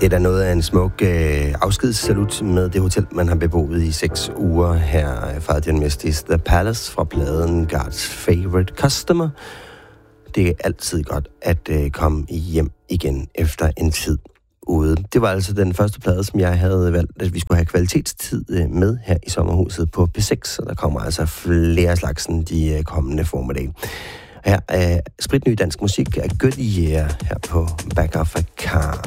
Det er da noget af en smuk afskedssalut med det hotel, man har beboet i 6 uger her fra Adrian Misty's The Palace fra pladen God's Favorite Customer. Det er altid godt at komme hjem igen efter en tid ude. Det var altså den første plade, som jeg havde valgt, at vi skulle have kvalitetstid med her i sommerhuset på P6, og der kommer altså flere slagsen de kommende formiddag. Her er spritny dansk musik af Good Year her på Back of a Car.